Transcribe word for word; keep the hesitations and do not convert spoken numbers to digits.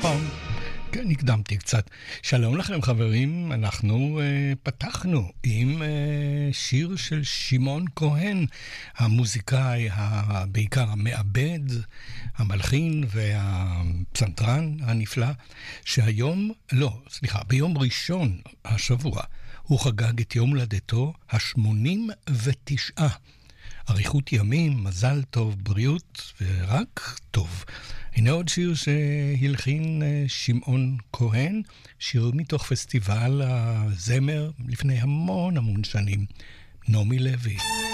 פעם. כן, הקדמתי קצת. שלום לכם חברים, אנחנו uh, פתחנו עם uh, שיר של שמעון כהן, המוזיקאי, ה- בעיקר המעבד, המלחין והפסנתרן הנפלא, שהיום, לא, סליחה, ביום ראשון השבוע, הוא חגג את יום הולדתו ה-שמונים ותשע. אריכות ימים, מזל טוב, בריאות ורק טוב. הנה עוד שיר שהלחין שמעון כהן, שיר מתוך פסטיבל הזמר לפני המון המון שנים, נעמי לוי.